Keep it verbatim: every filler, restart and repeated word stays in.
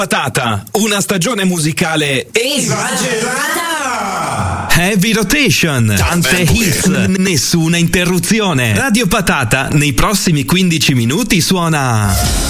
Patata, una stagione musicale esagerata! Heavy rotation, tante hits, nessuna interruzione. Radio Patata nei prossimi quindici minuti suona